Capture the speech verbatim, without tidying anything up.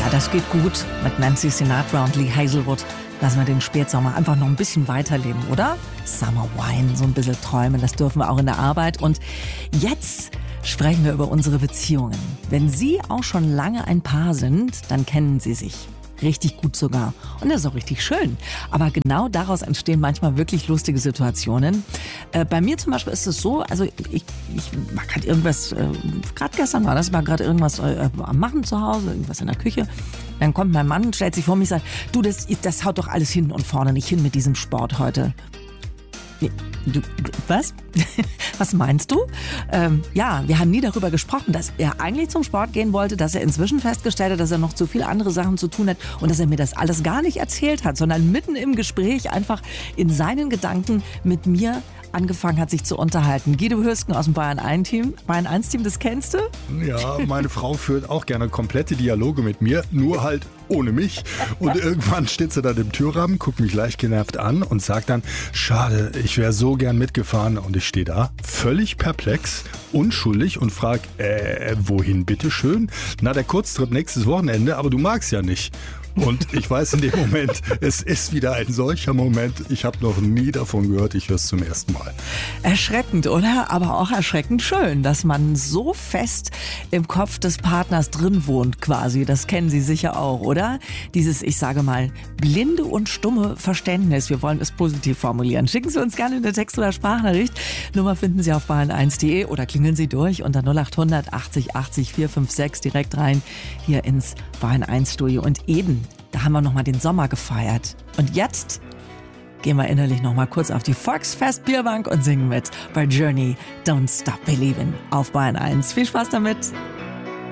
Ja, das geht gut mit Nancy Sinatra und Lee Hazelwood. Lassen wir den Spätsommer einfach noch ein bisschen weiterleben, oder? Summer Wine, so ein bisschen träumen, das dürfen wir auch in der Arbeit. Und jetzt sprechen wir über unsere Beziehungen. Wenn Sie auch schon lange ein Paar sind, dann kennen Sie sich. Richtig gut sogar. Und das ist auch richtig schön. Aber genau daraus entstehen manchmal wirklich lustige Situationen. Äh, bei mir zum Beispiel ist es so, also ich, ich war gerade irgendwas, äh, gerade gestern war das, war gerade irgendwas äh, am Machen zu Hause, irgendwas in der Küche. Dann kommt mein Mann, stellt sich vor mich und sagt, du, das, das haut doch alles hinten und vorne nicht hin mit diesem Sport heute. Du, was? Was meinst du? Ähm, ja, wir haben nie darüber gesprochen, dass er eigentlich zum Sport gehen wollte, dass er inzwischen festgestellt hat, dass er noch zu viele andere Sachen zu tun hat und dass er mir das alles gar nicht erzählt hat, sondern mitten im Gespräch einfach in seinen Gedanken mit mir angefangen hat, sich zu unterhalten. Guido Hüsken aus dem Bayern eins Team. Bayern eins Team, das kennst du? Ja, meine Frau führt auch gerne komplette Dialoge mit mir, nur halt ohne mich. Und irgendwann steht sie dann im Türrahmen, guckt mich leicht genervt an und sagt dann, schade, ich wäre so gern mitgefahren. Und ich stehe da, völlig perplex, unschuldig und frage, äh, wohin bitteschön? Na, der Kurztrip nächstes Wochenende, aber du magst ja nicht. Und ich weiß in dem Moment, es ist wieder ein solcher Moment. Ich habe noch nie davon gehört, ich höre es zum ersten Mal. Erschreckend, oder? Aber auch erschreckend schön, dass man so fest im Kopf des Partners drin wohnt quasi. Das kennen Sie sicher auch, oder? Dieses, ich sage mal, blinde und stumme Verständnis. Wir wollen es positiv formulieren. Schicken Sie uns gerne eine Text- oder Sprachnachricht. Nummer finden Sie auf bayern eins punkt de oder klingeln Sie durch unter null acht hundert achtzig achtzig vier fünf sechs direkt rein hier ins Bayern eins Studio. Und eben, da haben wir nochmal den Sommer gefeiert. Und jetzt gehen wir innerlich nochmal kurz auf die Volksfest Bierbank und singen mit bei Journey Don't Stop Believin' auf Bayern eins. Viel Spaß damit!